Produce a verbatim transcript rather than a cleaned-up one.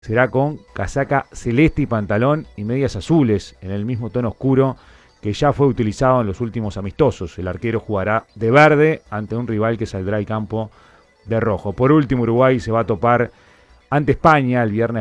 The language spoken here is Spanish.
será con casaca celeste y pantalón y medias azules en el mismo tono oscuro que ya fue utilizado en los últimos amistosos. El arquero jugará de verde ante un rival que saldrá al campo de rojo. Por último, Uruguay se va a topar ante España el viernes